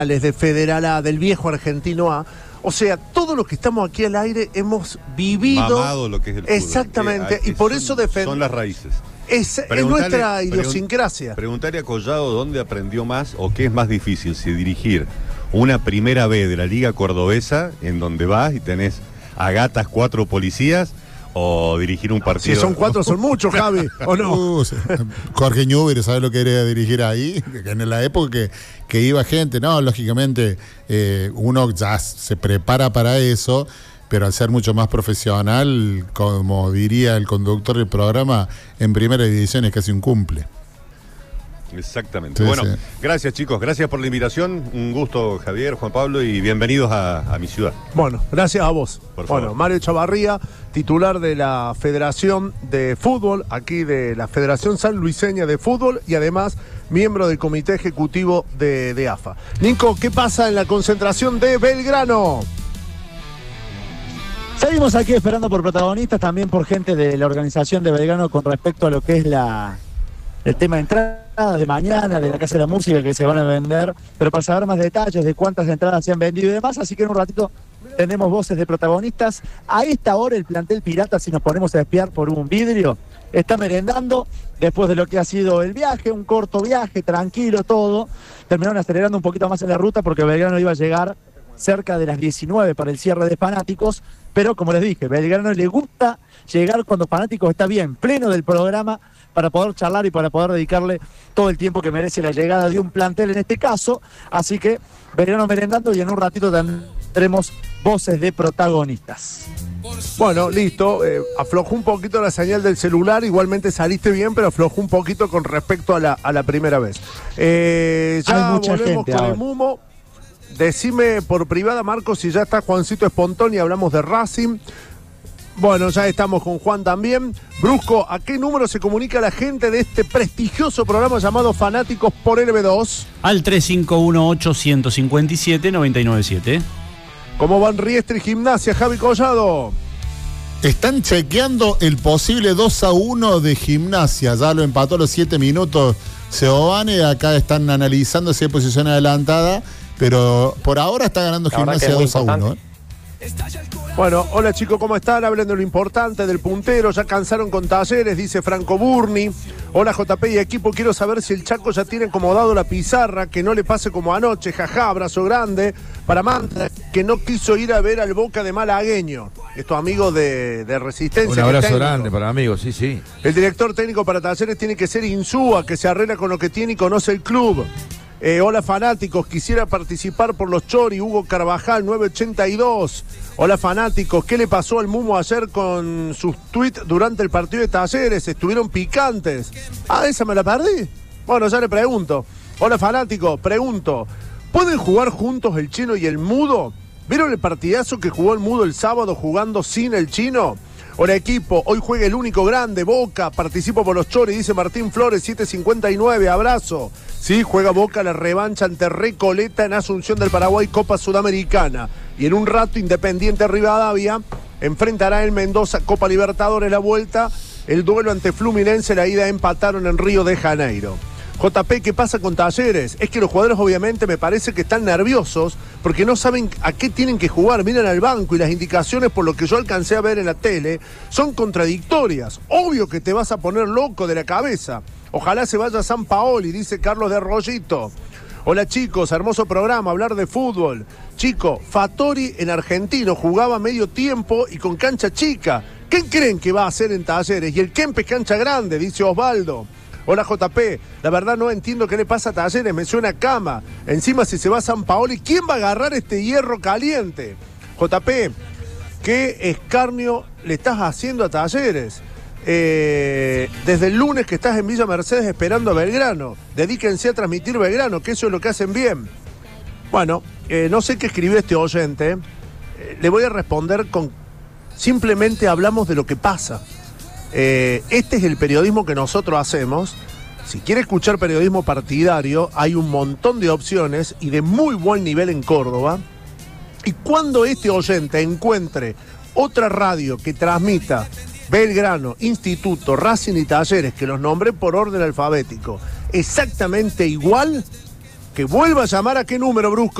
de Federal A, del viejo Argentino A. O sea, todos los que estamos aquí al aire hemos vivido mamado lo que es el fútbol. Exactamente, y por eso son las raíces. Es nuestra idiosincrasia. Preguntarle a Collado dónde aprendió más o qué es más difícil, si dirigir una primera B de la Liga Cordobesa, en donde vas y tenés a gatas 4 policías, o dirigir un partido. Si son 4 son muchos, Javi, ¿o no? Jorge Ñúbere, ¿sabes lo que era dirigir ahí? En la época que iba gente, no, lógicamente uno ya se prepara para eso, pero al ser mucho más profesional, como diría el conductor del programa, en primera división es casi un cumple. Exactamente. Sí, bueno, sí. Gracias chicos, gracias por la invitación. Un gusto, Javier, Juan Pablo, y bienvenidos a mi ciudad. Bueno, gracias a vos. Por favor. Bueno, Mario Chavarría, titular de la Federación de Fútbol, aquí de la Federación Sanluiseña de Fútbol, y además miembro del Comité Ejecutivo de AFA. Nico, ¿qué pasa en la concentración de Belgrano? Seguimos aquí esperando por protagonistas, también por gente de la organización de Belgrano con respecto a lo que es el tema de entradas de mañana, de la Casa de la Música que se van a vender, pero para saber más detalles de cuántas entradas se han vendido y demás, así que en un ratito tenemos voces de protagonistas. A esta hora el plantel pirata, si nos ponemos a espiar por un vidrio, está merendando después de lo que ha sido el viaje, un corto viaje, tranquilo todo. Terminaron acelerando un poquito más en la ruta porque Belgrano iba a llegar cerca de las 19 para el cierre de Fanáticos, pero como les dije, Belgrano le gusta llegar cuando Fanáticos está bien, pleno del programa, para poder charlar y para poder dedicarle todo el tiempo que merece la llegada de un plantel en este caso. Así que Belgrano merendando y en un ratito tendremos voces de protagonistas. Bueno, listo, aflojó un poquito la señal del celular, igualmente saliste bien, pero aflojó un poquito con respecto a la primera vez. Ya Hay mucha volvemos gente con ahora. el Mumo. Decime por privada, Marcos, si ya está Juancito Espontón y hablamos de Racing. Bueno, ya estamos con Juan también. Brusco, ¿a qué número se comunica la gente de este prestigioso programa llamado Fanáticos por LB2? Al 351-857-997. ¿Cómo van Riestre y Gimnasia, Javi Collado? Están chequeando el posible 2-1 de Gimnasia, ya lo empató a los 7 minutos Seoane, acá están analizando si hay posición adelantada, pero por ahora está ganando Gimnasia 2-1. Bueno, hola chicos, ¿cómo están? Hablen de lo importante, del puntero, ya cansaron con Talleres, dice Franco Burni. Hola JP y equipo, quiero saber si el Chaco ya tiene acomodado la pizarra, que no le pase como anoche, jaja, abrazo grande. Para Manta, que no quiso ir a ver al Boca de Malagueño, estos amigos de Resistencia. Un abrazo grande para amigos, sí, sí. El director técnico para Talleres tiene que ser Insúa, que se arregla con lo que tiene y conoce el club. Hola fanáticos, quisiera participar por los Chori, Hugo Carvajal 982. Hola fanáticos, ¿qué le pasó al Mumo ayer con sus tweets durante el partido de Talleres? Estuvieron picantes. Ah, esa me la perdí. Bueno, ya le pregunto. Hola fanáticos, pregunto, ¿pueden jugar juntos el Chino y el Mudo? ¿Vieron el partidazo que jugó el Mudo el sábado jugando sin el Chino? Hola equipo, hoy juega el único grande, Boca, participo por los Chori, dice Martín Flores, 7:59, abrazo. Sí, juega Boca la revancha ante Recoleta en Asunción del Paraguay, Copa Sudamericana. Y en un rato Independiente Rivadavia enfrentará el Mendoza, Copa Libertadores la vuelta, el duelo ante Fluminense, la ida empataron en Río de Janeiro. JP, ¿qué pasa con Talleres? Es que los jugadores obviamente me parece que están nerviosos porque no saben a qué tienen que jugar, miran al banco y las indicaciones, por lo que yo alcancé a ver en la tele, son contradictorias. Obvio que te vas a poner loco de la cabeza. Ojalá se vaya San Paoli, dice Carlos de Arroyito. Hola chicos, hermoso programa, hablar de fútbol. Chico, Fattori en Argentino jugaba medio tiempo y con cancha chica. ¿Qué creen que va a hacer en Talleres? Y el Kempes cancha grande, dice Osvaldo. Hola JP, la verdad no entiendo qué le pasa a Talleres, me suena a cama. Encima si se va San Paoli, ¿quién va a agarrar este hierro caliente? JP, ¿qué escarnio le estás haciendo a Talleres? Desde el lunes que estás en Villa Mercedes esperando a Belgrano. Dedíquense a transmitir Belgrano, que eso es lo que hacen bien. Bueno, no sé qué escribió este oyente. Le voy a responder con... Simplemente hablamos de lo que pasa. Este es el periodismo que nosotros hacemos. Si quiere escuchar periodismo partidario, hay un montón de opciones y de muy buen nivel en Córdoba. Y cuando este oyente encuentre otra radio que transmita Belgrano, Instituto, Racing y Talleres, que los nombré por orden alfabético, exactamente igual, Que vuelva a llamar a qué número, Brusco.